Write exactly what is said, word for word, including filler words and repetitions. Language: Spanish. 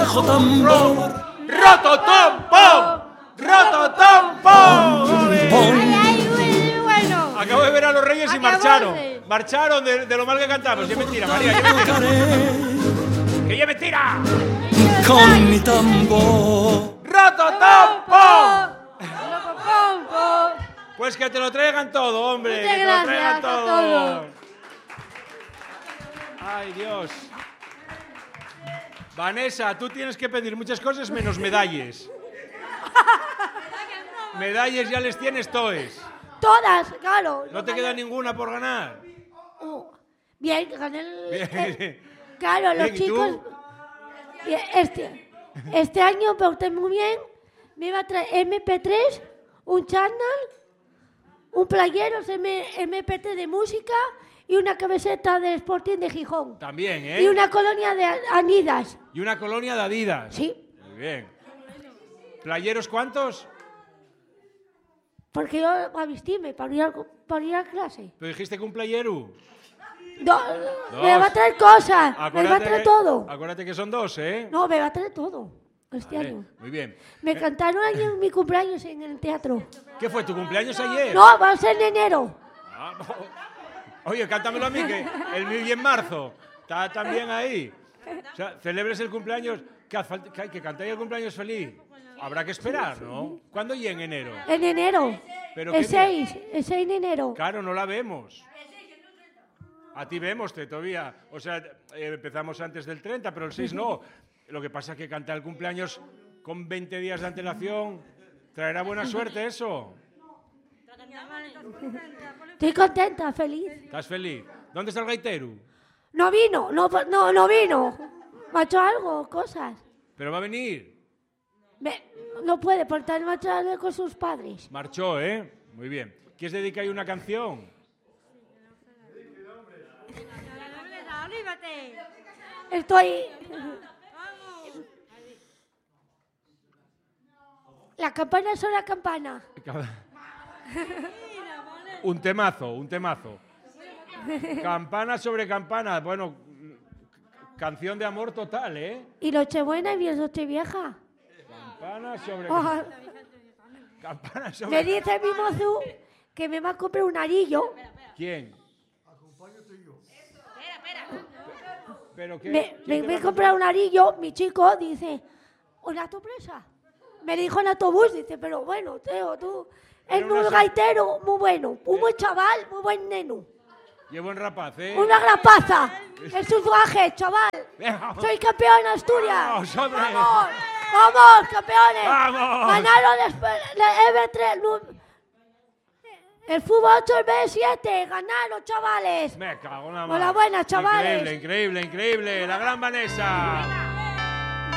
viejo tambor. ¡Rototom, pom! ¡Rototom, pom! Ay, ay, muy bueno. Acabo de ver a los Reyes y Acabó marcharon. de- Marcharon de, de lo mal que cantamos. ¡Ya mentira, María! ¡Ya mentira! ¡Que ya mentira! Con mi tambor. ¡Rototom, pom! Rototom. Pues que te lo traigan todo, hombre. Muchas que te lo gracias traigan a todo. todos. Ay, Dios. Vanessa, tú tienes que pedir muchas cosas menos medallas. Medallas ya les tienes toes. Todas, claro. No te queda ninguna por ganar. Oh, bien, gané el... Bien. Claro, los Bien, ¿y chicos... tú? Bien, Este, este año me porté muy bien. Me iba a traer eme pe tres, un chándal, un playeros eme pe tres de música y una camiseta del Sporting de Gijón. También, ¿eh? Y una colonia de Anidas. Y una colonia de Adidas. Sí. Muy bien. ¿Playeros cuántos? Porque yo a vestirme para ir a, para ir a clase. Pero dijiste que un playero. Do- Dos. Me va a traer cosas. Me va a Acuérdate traer que- todo. Acuérdate que son dos, ¿eh? No, me va a traer todo este Vale, año. muy bien. Me cantaron ayer en mi cumpleaños en el teatro. ¿Qué fue, tu cumpleaños ayer? No, va a ser en enero. Ah, oye, cántamelo a mí, que el mío y en marzo. Está también ahí. O sea, celebres el cumpleaños. Que, haz falta- que, que cantáis el cumpleaños feliz. Habrá que esperar, ¿no? ¿Cuándo y en enero? En enero. ¿Pero El qué día? seis. El seis de enero. Claro, no la vemos. A ti vemos todavía. O sea, eh, empezamos antes del treinta, pero el seis no. Lo que pasa es que cantar el cumpleaños con veinte días de antelación traerá buena suerte eso. Estoy contenta, feliz. ¿Estás feliz? ¿Dónde está el gaitero? No vino, no, no, no vino. Me ha hecho algo, cosas. Pero va a venir. Me- no puede, por estar marchado con sus padres. Marchó, ¿eh? Muy bien. ¿Quieres dedicar una canción? Estoy... La campana son la campana. Un temazo, un temazo. Campana sobre campana. Bueno, canción de amor total, ¿eh? Y Nochebuena y Nochevieja. Campana sobre Oh, campana me sobre. dice mi mozo que me va a comprar un anillo. ¿Quién? ¿Pero qué? Me, ¿Quién me te voy va a comprar un anillo. Mi chico dice, ¿una sorpresa? Me dijo en autobús, dice, pero bueno, Teo, tú... Es Era una muy sor- gaitero, muy bueno, un buen chaval, muy buen neno. Qué buen rapaz, ¿eh? Una rapaza. Es su traje, chaval. Venga. Soy campeón en Asturias. Vamos, hombre. Vamos, vamos, campeones. Vamos. Ganaron después la eme tres. nu- El fútbol ocho, el be siete. Ganaron, chavales. Me cago en la Enhorabuena, chavales. Increíble, increíble, increíble. La gran Vanessa.